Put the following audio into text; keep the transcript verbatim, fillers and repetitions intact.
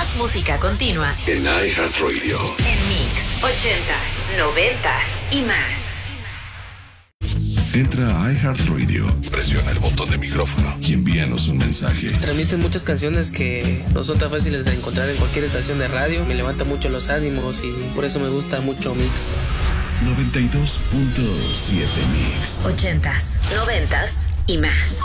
Más música continua en iHeartRadio. En Mix, ochentas, noventas y más. Entra a iHeartRadio, presiona el botón de micrófono y envíanos un mensaje. Transmiten muchas canciones que no son tan fáciles de encontrar en cualquier estación de radio. Me levanta mucho los ánimos y por eso me gusta mucho Mix. noventa y dos punto siete Mix. Ochentas, noventas y más.